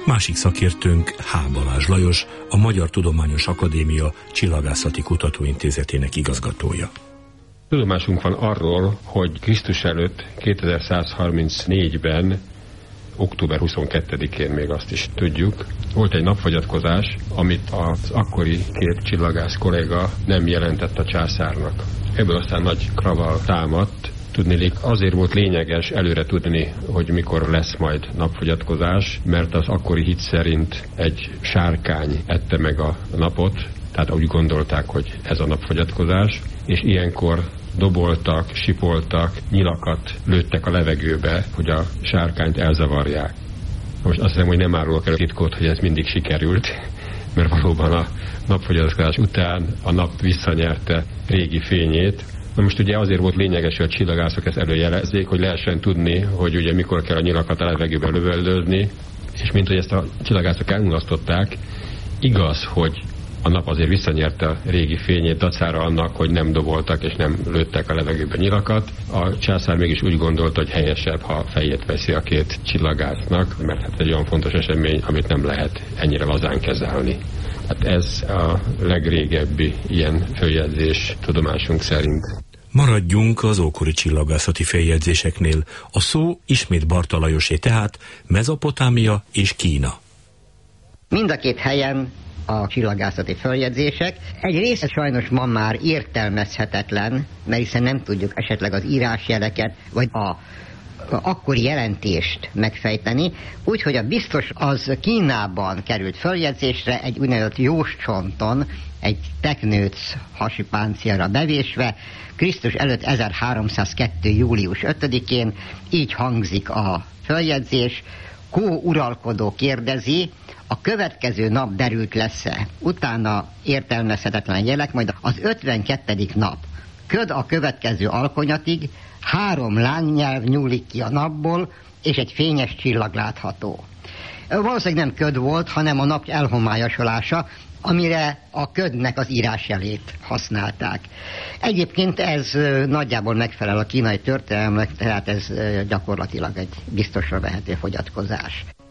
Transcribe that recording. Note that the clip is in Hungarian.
Másik szakértőnk H. Balázs Lajos, a Magyar Tudományos Akadémia Csillagászati Kutatóintézetének igazgatója. Tudomásunk van arról, hogy Krisztus előtt 2134-ben, október 22-én még azt is tudjuk, volt egy napfogyatkozás, amit az akkori két csillagász kolléga nem jelentett a császárnak. Ebből aztán nagy kraval támadt. Tudniillik, azért volt lényeges előre tudni, hogy mikor lesz majd napfogyatkozás, mert az akkori hit szerint egy sárkány ette meg a napot, tehát úgy gondolták, hogy ez a napfogyatkozás, és ilyenkor doboltak, sipoltak, nyilakat lőttek a levegőbe, hogy a sárkányt elzavarják. Most azt hiszem, hogy nem árulok el a titkot, hogy ez mindig sikerült, mert valóban a napfogyatkozás után a nap visszanyerte régi fényét. Na most ugye azért volt lényeges, hogy a csillagászok ezt előjelezzék, hogy lehessen tudni, hogy ugye mikor kell a nyilakat a levegőbe lövöldözni, és mint hogy ezt a csillagászok elmulasztották, igaz, hogy a nap azért visszanyerte a régi fényét, dacára annak, hogy nem doboltak és nem lőttek a levegőbe nyilakat. A császár mégis úgy gondolta, hogy helyesebb, ha fejét veszi a két csillagásznak, mert hát egy olyan fontos esemény, amit nem lehet ennyire lazán kezelni. Hát ez a legrégebbi ilyen feljegyzés tudomásunk szerint. Maradjunk az ókori csillagászati feljegyzéseknél. A szó ismét Barta Lajosé, tehát Mezopotámia és Kína. Mind a két helyen a csillagászati feljegyzések. Egy része sajnos ma már értelmezhetetlen, mert hiszen nem tudjuk esetleg az írásjeleket, vagy a akkori jelentést megfejteni, úgyhogy a biztos az Kínában került feljegyzésre egy úgynevezett jóscsonton, egy teknőc hasi páncélra bevésve, Krisztus előtt 1302. július 5-én, így hangzik a feljegyzés: Kó uralkodó kérdezi, a következő nap derült lesz-e? Utána értelmezhetetlen jelek, majd az 52. nap. Köd a következő alkonyatig, 3 lángnyelv nyúlik ki a napból, és egy fényes csillag látható. Valószínűleg nem köd volt, hanem a nap elhomályosolása, amire a ködnek az írásjelét használták. Egyébként ez nagyjából megfelel a kínai történelemnek, tehát ez gyakorlatilag egy biztosra vehető fogyatkozás.